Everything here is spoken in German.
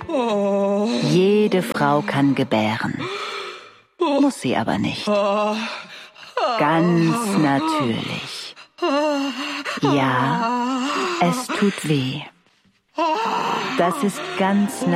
Jede Frau kann gebären. Muss sie aber nicht. Ganz natürlich. Ja, es tut weh. Das ist ganz natürlich.